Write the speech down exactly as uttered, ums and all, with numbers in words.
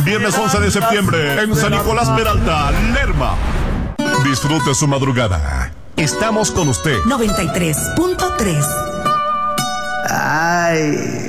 Viernes once de septiembre en San Nicolás Peralta, Lerma. Disfrute su madrugada. Estamos con usted. noventa y tres punto tres. Ay.